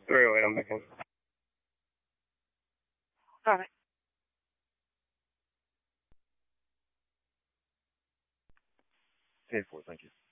Wait, I'm back in. All right. Paid for, thank you.